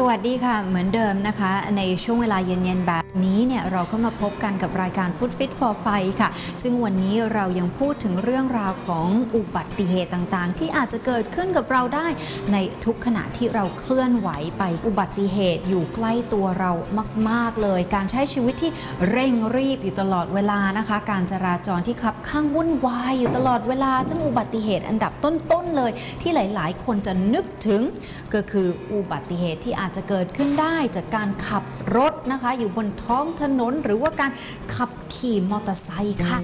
วัสดีค่ะเหมือนเดิมนะคะในช่วงเวลาเย็นๆแบบนี้เนี่ยเราก็มาพบกันกับรายการ Food Fit for Fight ค่ะซึ่งวันนี้เรายังพูดถึงเรื่องราวของอุบัติเหตุต่างๆที่อาจจะเกิดขึ้นกับเราได้ในทุกขณะที่เราเคลื่อนไหวไปอุบัติเหตุอยู่ใกล้ตัวเรามากๆเลยการใช้ชีวิตที่เร่งรีบอยู่ตลอดเวลานะคะการจราจรที่คับข้างวุ่นวายอยู่ตลอดเวลาซึ่งอุบัติเหตุอันดับต้นๆเลยที่หลายๆคนจะนึกถึงก็คืออุบัติเหตุที่อาจจะเกิดขึ้นได้จากการขับรถนะคะอยู่บนท้องถนนหรือว่าการขับขี่มอเตอร์ไซค์ค่ะ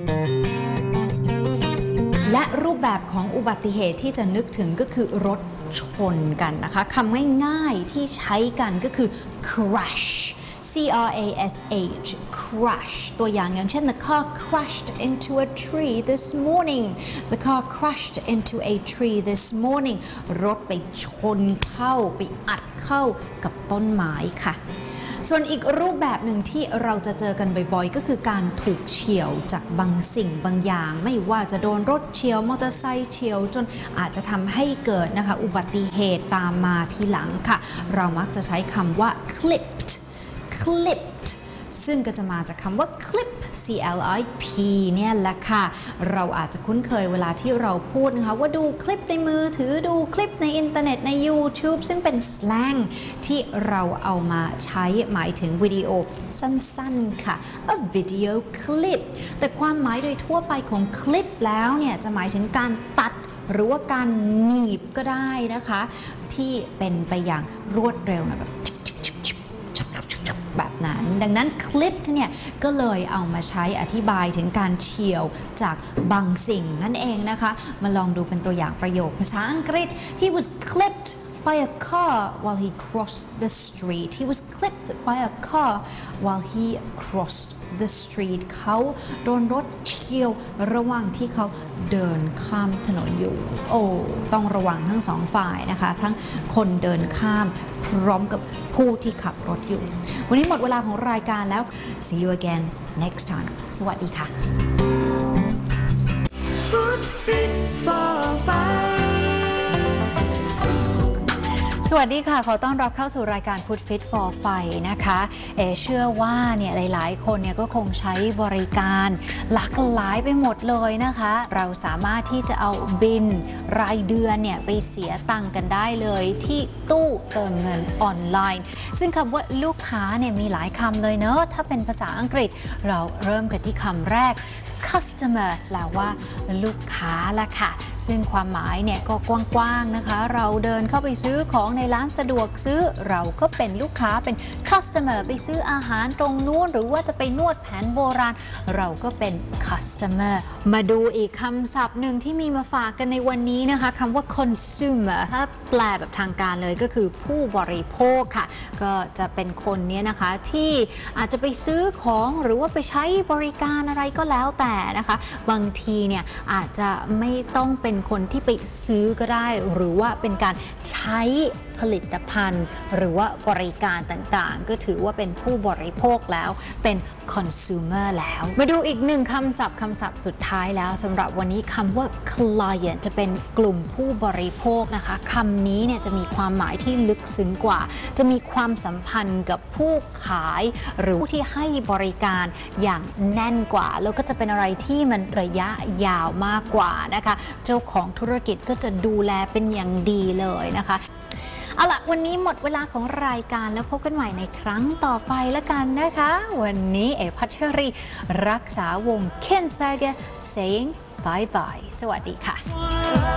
และรูปแบบของอุบัติเหตุที่จะนึกถึงก็คือรถชนกันนะคะคำง่ายๆที่ใช้กันก็คือ crash C-R-A-S-H crash ตัวอย่างเช่น the car crashed into a tree this morning the car crashed into a tree this morning รถไปชนเข้าไปอัดเข้ากับต้นไม้ค่ะส่วนอีกรูปแบบหนึ่งที่เราจะเจอกันบ่อยๆก็คือการถูกเฉี่ยวจากบางสิ่งบางอย่างไม่ว่าจะโดนรถเฉี่ยวมอเตอร์ไซค์เฉี่ยวจนอาจจะทำให้เกิดนะคะอุบัติเหตุตามมาทีหลังค่ะเรามักจะใช้คำว่า clipped ซึ่งก็จะมาจากคำว่า clip C-L-I-P เนี่ยแหละค่ะเราอาจจะคุ้นเคยเวลาที่เราพูดนะคะว่าดูคลิปในมือถือดูคลิปในอินเทอร์เน็ตใน YouTube ซึ่งเป็นสแลงที่เราเอามาใช้หมายถึงวิดีโอสั้นๆค่ะ a video clip แต่ความหมายโดยทั่วไปของคลิปแล้วเนี่ยจะหมายถึงการตัดหรือว่าการหนีบก็ได้นะคะที่เป็นไปอย่างรวดเร็วนะแบบนั้นดังนั้นคลิปเนี่ยก็เลยเอามาใช้อธิบายถึงการเฉี่ยวจากบางสิ่งนั่นเองนะคะมาลองดูเป็นตัวอย่างประโยคภาษาอังกฤษ He was clipped by a car while he crossed the street He was clipped by a car while he crossed the street เขาโดนรถเฉี่ยวระหว่างที่เขาเดินข้ามถนนอยู่โอ้ต้องระวังทั้งสองฝ่ายนะคะทั้งคนเดินข้ามพร้อมกับผู้ที่ขับรถอยู่วันนี้หมดเวลาของรายการแล้ว See you again next time สวัสดีค่ะ Food Fit for Fight สวัสดีค่ะขอต้อนรับเข้าสู่รายการ Food Fit for Fight นะคะเชื่อว่าเนี่ยหลายๆคนเนี่ยก็คงใช้บริการหลากหลายไปหมดเลยนะคะเราสามารถที่จะเอาบินรายเดือนเนี่ยไปเสียตังค์กันได้เลยที่ตู้เติมเงินออนไลน์ซึ่งคำว่าลูกค้าเนี่ยมีหลายคำเลยเนอะถ้าเป็นภาษาอังกฤษเราเริ่มกันที่คำแรกcustomer แปลว่าลูกค้าละค่ะซึ่งความหมายเนี่ยก็กว้างๆนะคะเราเดินเข้าไปซื้อของในร้านสะดวกซื้อเราก็เป็นลูกค้าเป็น customer ไปซื้ออาหารตรงนู้นหรือว่าจะไปนวดแผนโบราณเราก็เป็น customer มาดูอีกคำศัพท์หนึ่งที่มีมาฝากกันในวันนี้นะคะคำว่า consumer ถ้าแปลแบบทางการเลยก็คือผู้บริโภคค่ะก็จะเป็นคนนี้นะคะที่อาจจะไปซื้อของหรือว่าไปใช้บริการอะไรก็แล้วแต่นะคะบางทีเนี่ยอาจจะไม่ต้องเป็นคนที่ไปซื้อก็ได้หรือว่าเป็นการใช้ผลิตภัณฑ์หรือว่าบริการต่างๆก็ถือว่าเป็นผู้บริโภคแล้วเป็น consumer แล้วมาดูอีกหนึ่งคำศัพท์สุดท้ายแล้วสำหรับวันนี้คำว่า client จะเป็นกลุ่มผู้บริโภคนะคะคำนี้เนี่ยจะมีความหมายที่ลึกซึ้งกว่าจะมีความสัมพันธ์กับผู้ขายหรือผู้ที่ให้บริการอย่างแน่นกว่าแล้วก็จะเป็นอะไรที่มันระยะยาวมากกว่านะคะเจ้าของธุรกิจก็จะดูแลเป็นอย่างดีเลยนะคะเอาล่ะวันนี้หมดเวลาของรายการแล้วพบกันใหม่ในครั้งต่อไปแล้วกันนะคะวันนี้พัชรีรักษาวง Kinsberger saying bye bye สวัสดีค่ะ